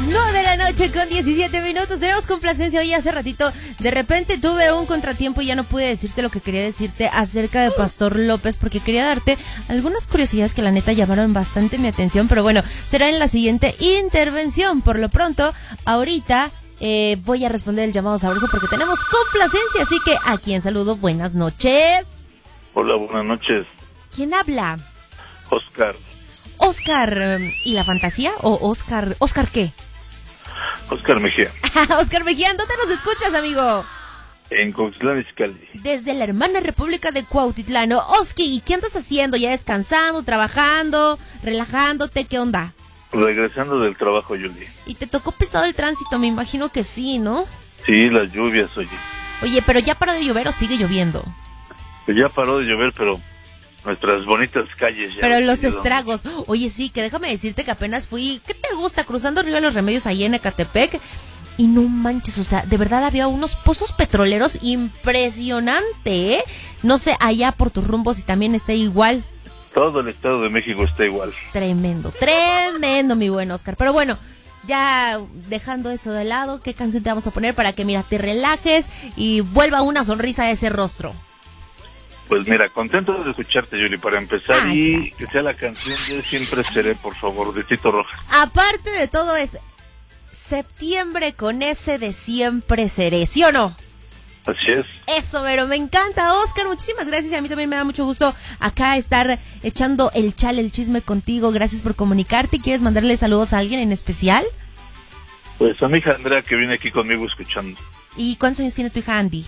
9 de la noche con 17 minutos. Tenemos complacencia hoy. Hace ratito, de repente tuve un contratiempo y ya no pude decirte lo que quería decirte acerca de Pastor López, porque quería darte algunas curiosidades que la neta llamaron bastante mi atención. Pero bueno, será en la siguiente intervención. Por lo pronto, ahorita voy a responder el llamado sabroso porque tenemos complacencia. Así que a quien saludo, buenas noches. Hola, buenas noches. ¿Quién habla? Oscar. Oscar, ¿y la fantasía? ¿O Oscar qué? Oscar Mejía. Oscar Mejía, ¿dónde nos escuchas, amigo? En Cuautitlán Izcalli. Desde la hermana república de Cuautitlán. Oski, ¿y qué andas haciendo? ¿Ya descansando, trabajando, relajándote? ¿Qué onda? Regresando del trabajo, Yuli. ¿Y te tocó pesado el tránsito? Me imagino que sí, ¿no? Sí, las lluvias, oye. Oye, ¿pero ya paró de llover o sigue lloviendo? Pues ya paró de llover, pero nuestras bonitas calles ya... Pero los estragos. Oye, sí, que déjame decirte que apenas fui... ¿Qué te gusta? Cruzando Río de los Remedios ahí en Ecatepec. Y no manches, o sea, de verdad había unos pozos petroleros impresionante, ¿eh? No sé, allá por tus rumbos si también está igual. Todo el Estado de México está igual. Tremendo, tremendo, mi buen Oscar. Pero bueno, ya dejando eso de lado, ¿qué canción te vamos a poner para que, mira, te relajes y vuelva una sonrisa a ese rostro? Pues mira, contento de escucharte, Yuli, para empezar. Y gracias. que sea la canción de Siempre Seré, por favor, de Tito Rojas. Aparte de todo es septiembre con ese de Siempre Seré, ¿sí o no? Así es. Eso, pero me encanta, Oscar, muchísimas gracias. Y a mí también me da mucho gusto acá estar echando el chisme contigo. Gracias por comunicarte. ¿Quieres mandarle saludos a alguien en especial? Pues a mi hija Andrea, que viene aquí conmigo escuchando. ¿Y cuántos años tiene tu hija Andy?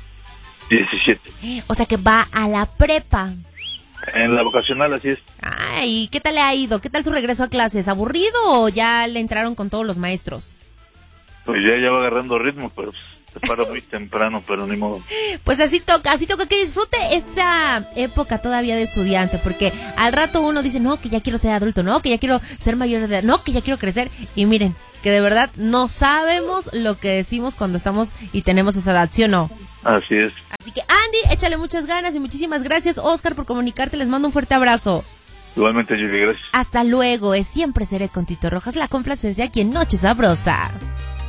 17. O sea que va a la prepa. En la vocacional, así es. Ay, ¿qué tal le ha ido? ¿Qué tal su regreso a clases? ¿Aburrido o ya le entraron con todos los maestros? Pues ya va agarrando ritmo, pero se para muy temprano, pero ni modo. Pues así toca que disfrute esta época todavía de estudiante, porque al rato uno dice, no, que ya quiero ser adulto, no, que ya quiero ser mayor de edad, no, que ya quiero crecer, y miren, que de verdad no sabemos lo que decimos cuando estamos y tenemos esa edad, ¿sí o no? Así es. Así que Andy, échale muchas ganas y muchísimas gracias, Oscar, por comunicarte, les mando un fuerte abrazo. Igualmente, Yuli, gracias. Hasta luego, Siempre Seré con Tito Rojas, la complacencia aquí en Noche Sabrosa.